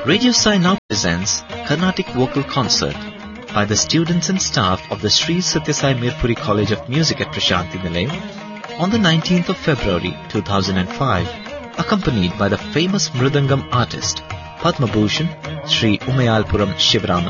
Radio Sai now presents Carnatic Vocal Concert by the students and staff of the Sri Sathya Sai Mirpuri College of Music at Prashanthi Nilayam on the 19th of February 2005, accompanied by the famous Mridangam artist Padma Bhushan Sri Umayalpuram Shivarama